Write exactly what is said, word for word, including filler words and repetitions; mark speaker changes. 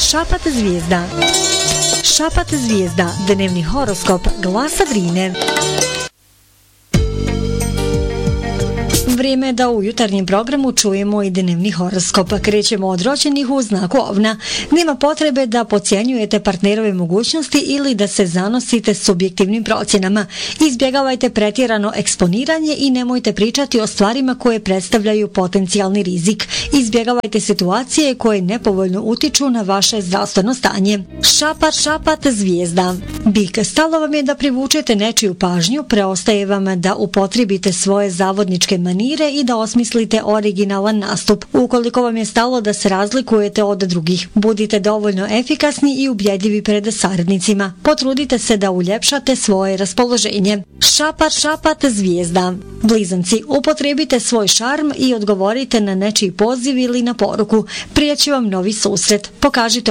Speaker 1: Šapat zvijezda. Šapat zvijezda, dnevni horoskop Glasa Drine. Vrijeme je da u jutarnjem programu čujemo i dnevni horoskop. Krećemo od rođenih u znaku Ovna. Nema potrebe da podcjenjujete partnerove mogućnosti ili da se zanosite s subjektivnim procjenama. Izbjegavajte pretjerano eksponiranje i nemojte pričati o stvarima koje predstavljaju potencijalni rizik. Izbjegavajte situacije koje nepovoljno utiču na vaše zdravstveno stanje. Šapat, šapat, zvijezda. Bik, stalo vam je da privučete nečiju pažnju, preostaje vam da upotrijebite svoje zavodničke manire i da osmislite originalan nastup. Ukoliko vam je stalo da se razlikujete od drugih, budite dovoljno efikasni i ubjedljivi pred saradnicima. Potrudite se da uljepšate svoje raspoloženje. Šapat, šapat, zvijezda. Blizanci, upotrijebite svoj šarm i odgovorite na nečiji poziv ili na poruku. Prijeći vam novi susret. Pokažite